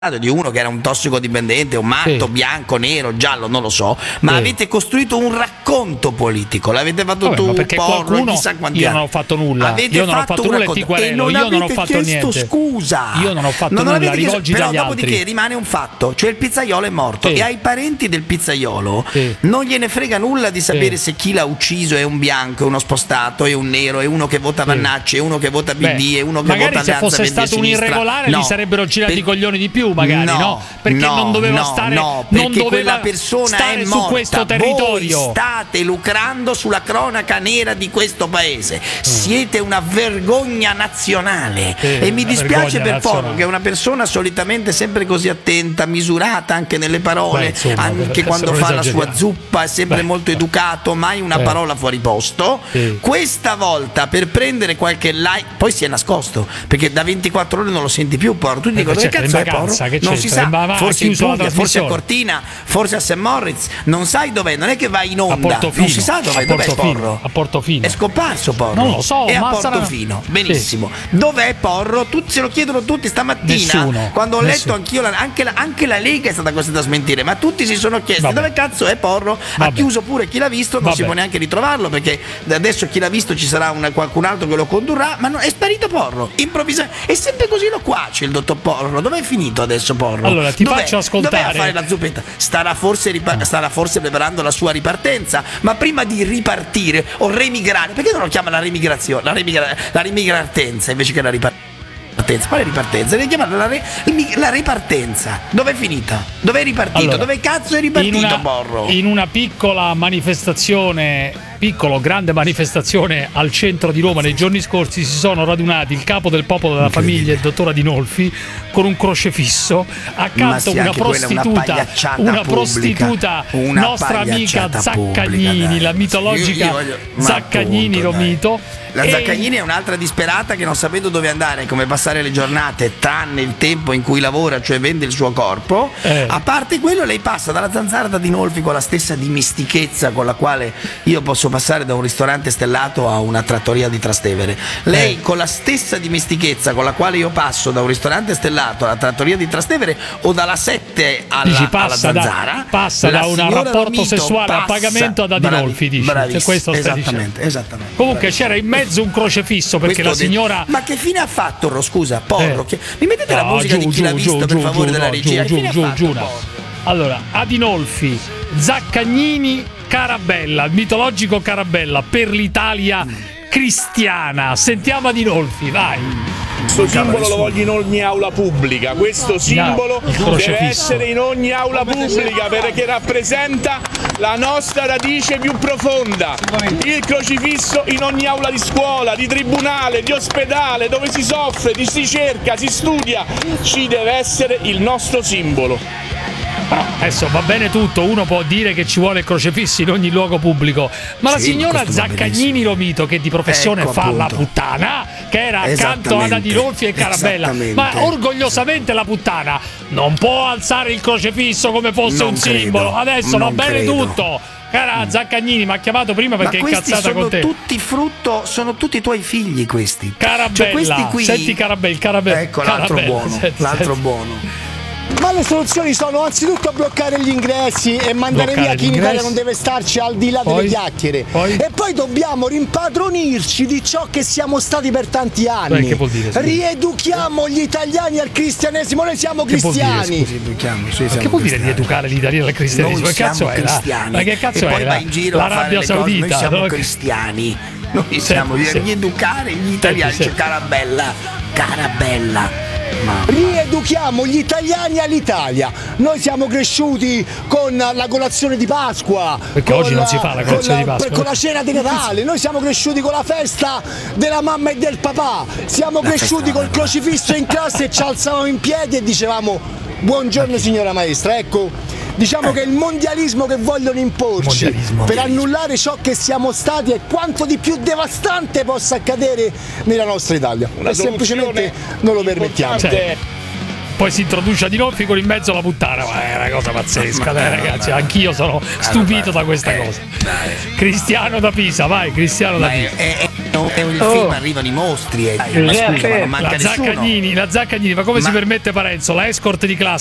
di uno che era un tossicodipendente, un matto, bianco, nero, giallo, non lo so, ma avete costruito un racconto politico, l'avete fatto tu, perché Porro, qualcuno, chissà quanti io anni. non ho fatto nulla, Avete io non ho fatto nulla e racconto, ti querelo, e io non ho avete fatto chiesto niente. scusa. Io non ho fatto non nulla, avete rivolgi però dagli dopodiché altri. rimane un fatto, cioè il pizzaiolo è morto Sì. e ai parenti del pizzaiolo Sì. non gliene frega nulla di sapere Sì. se chi l'ha ucciso è un bianco, è uno spostato, è un nero, è uno che vota Vannacci, è uno che vota PD, è uno che magari vota se Alleanza fosse Verdi e stato un Sinistra. irregolare No. gli sarebbero girati i coglioni di più, magari, no? Perché no, non doveva no, stare, no, non perché doveva quella persona stare è su morta. questo territorio. Voi state lucrando sulla cronaca nera di questo paese. Siete una vergogna nazionale. E mi dispiace per Porro, che è una persona solitamente sempre così attenta, misurata anche nelle parole, insomma, anche quando fa la sua zuppa, è sempre molto educato, mai una parola fuori posto. Questa volta, per prendere qualche like, poi si è nascosto, perché da 24 ore non lo senti più Porro. Tu ti dico, dove cazzo è Porro? Non si sa, forse in Puglia, forse a Cortina, forse a St. Moritz, non sai dov'è, non è che va in onda, non si sa dov'è Porro. A Portofino. È scomparso Porro. Non lo so, è a ma Portofino. Benissimo. Dov'è Porro? Tutti se lo chiedono tutti stamattina. Nessuno. Quando ho letto anch'io, anche la Lega è stata costretta a smentire, ma tutti si sono chiesti dove cazzo è Porro? Ha chiuso pure chi l'ha visto, non si può neanche ritrovarlo, perché adesso chi l'ha visto ci sarà qualcun altro che lo condurrà, ma è sparito Porro. Improvvisamente. È sempre così loquace il dottor Porro. Dove è finito adesso Porro? Allora ti faccio ascoltare. Dov'è a fare la zuppetta? Starà forse preparando la sua ripartenza, ma prima di ripartire o remigrare, perché non lo chiama la remigrazione, la remigratenza invece che la ripartenza? Quale ripartenza? Deve chiamarla la ripartenza. Dove è finita? Dove è ripartito? Allora, dove cazzo è ripartito Porro? In una piccola manifestazione, grande manifestazione al centro di Roma nei giorni scorsi si sono radunati il capo del popolo della famiglia, il dottor Adinolfi, con un crocefisso, accanto una prostituta, nostra amica Zaccagnini, la mitologica Zaccagnini Romito. La Zaccagnini è un'altra disperata che, non sapendo dove andare, come passare le giornate, tranne il tempo in cui lavora, cioè vende il suo corpo, a parte quello lei passa dalla zanzara da Adinolfi con la stessa dimestichezza con la quale io posso passare da un ristorante stellato a una trattoria di Trastevere. Lei con la stessa dimestichezza con la quale io passo da un ristorante stellato alla trattoria di Trastevere o dalla 7 alla zanzara, passa da un rapporto sessuale a pagamento ad Adinolfi, dici. Questo esattamente. Comunque c'era in mezzo un crocefisso, perché la signora... Ma che fine ha fatto, scusa, Porro? Mi mettete la musica di chi l'ha visto, per favore, della regia? Giù. Allora, Adinolfi, Zaccagnini, Carabella, il mitologico Carabella per l'Italia cristiana. Sentiamo Adinolfi, vai. Questo simbolo lo voglio in ogni aula pubblica, questo simbolo deve essere in ogni aula pubblica, perché rappresenta la nostra radice più profonda. Il crocifisso in ogni aula di scuola, di tribunale, di ospedale, dove si soffre, si cerca, si studia, ci deve essere il nostro simbolo. Adesso va bene tutto, uno può dire che ci vuole il crocifisso in ogni luogo pubblico, ma la signora Zaccagnini Romito, che di professione fa la puttana, che era accanto ad Adinolfi e Carabella, ma orgogliosamente la puttana, non può alzare il crocifisso come fosse un simbolo. Adesso va bene tutto. Cara Zaccagnini, mi ha chiamato prima perché è incazzata con te. Sono tutti i tuoi figli questi. Carabella, cioè, questi qui... senti Carabella. Ecco, l'altro buono. Ma le soluzioni sono anzitutto bloccare gli ingressi e mandare via chi in Italia non deve starci al di là delle chiacchiere. E poi dobbiamo rimpadronirci di ciò che siamo stati per tanti anni. Che vuol dire? Rieduchiamo gli italiani al cristianesimo, noi siamo cristiani. Che vuol dire rieducare gli italiani al cristianesimo? Che cazzo è? Ma che cazzo è? Va in giro l'Arabia Saudita. Noi siamo cristiani. Noi siamo rieducare gli italiani. C'è Carabella. Rieduchiamo gli italiani all'Italia. Noi siamo cresciuti con la colazione di Pasqua, perché oggi non si fa la colazione di Pasqua, con la cena di Natale. Noi siamo cresciuti con la festa della mamma e del papà. Siamo cresciuti col crocifisso in classe e ci alzavamo in piedi e dicevamo buongiorno signora maestra. Ecco, diciamo che il mondialismo che vogliono imporci per annullare ciò che siamo stati è quanto di più devastante possa accadere nella nostra Italia. E semplicemente non lo permettiamo. Poi si introduce Adinolfi con in mezzo la puttana, ma è una cosa pazzesca, ragazzi. Anch'io sono stupito da questa cosa. Cristiano da Pisa, vai, Cristiano da Pisa. il film arrivano i mostri, ma scusa, ma non manca la Zaccagnini, ma come si permette Parenzo? La escort di classe